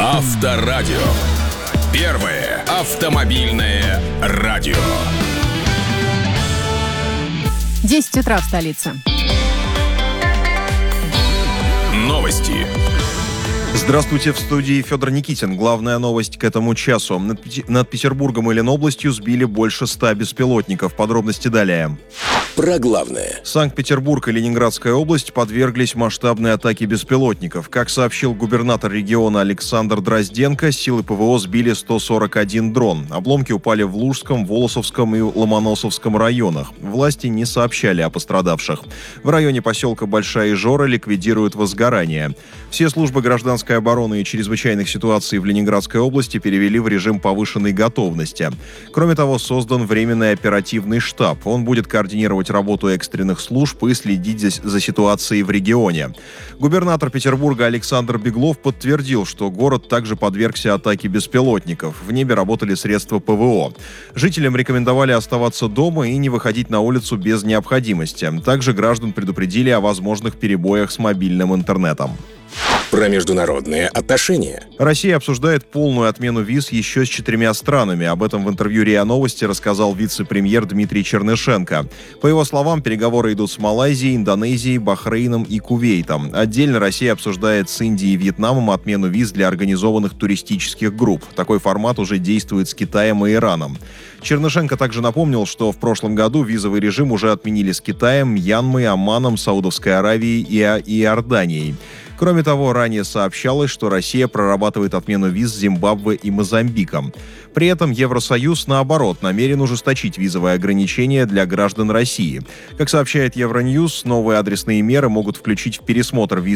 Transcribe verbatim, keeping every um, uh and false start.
Авторадио. Первое автомобильное радио. десять утра в столице. Новости. Здравствуйте, в студии Федор Никитин. Главная новость к этому часу. Над, Пети... Над Петербургом и Ленобластью сбили больше ста беспилотников. Подробности далее. Про главное. Санкт-Петербург и Ленинградская область подверглись масштабной атаке беспилотников. Как сообщил губернатор региона Александр Дрозденко, силы ПВО сбили сто сорок один дрон. Обломки упали в Лужском, Волосовском и Ломоносовском районах. Власти не сообщали о пострадавших. В районе поселка Большая Ижора ликвидируют возгорание. Все службы гражданской обороны и чрезвычайных ситуаций в Ленинградской области перевели в режим повышенной готовности. Кроме того, создан временный оперативный штаб. Он будет координировать работу экстренных служб и следить за, за ситуацией в регионе. Губернатор Петербурга Александр Беглов подтвердил, что город также подвергся атаке беспилотников. В небе работали средства ПВО. Жителям рекомендовали оставаться дома и не выходить на улицу без необходимости. Также граждан предупредили о возможных перебоях с мобильным интернетом. Про международные отношения. Россия обсуждает полную отмену виз еще с четырьмя странами. Об этом в интервью РИА Новости рассказал вице-премьер Дмитрий Чернышенко. По его словам, переговоры идут с Малайзией, Индонезией, Бахрейном и Кувейтом. Отдельно Россия обсуждает с Индией и Вьетнамом отмену виз для организованных туристических групп. Такой формат уже действует с Китаем и Ираном. Чернышенко также напомнил, что в прошлом году визовый режим уже отменили с Китаем, Мьянмой, Оманом, Саудовской Аравией и Иорданией. Кроме того, ранее сообщалось, что Россия прорабатывает отмену виз с Зимбабве и Мозамбиком. При этом Евросоюз, наоборот, намерен ужесточить визовые ограничения для граждан России. Как сообщает Евроньюз, новые адресные меры могут включить в пересмотр виз